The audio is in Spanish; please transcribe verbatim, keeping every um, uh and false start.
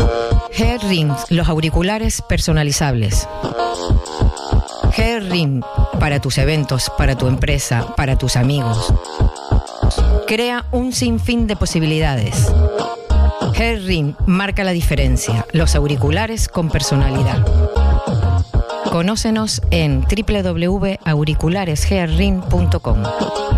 G-Ring, los auriculares personalizables. G-Ring, para tus eventos, para tu empresa, para tus amigos. Crea un sinfín de posibilidades. G-Ring marca la diferencia. Los auriculares con personalidad. Conócenos en doble u doble u doble u punto auriculares g ring punto com.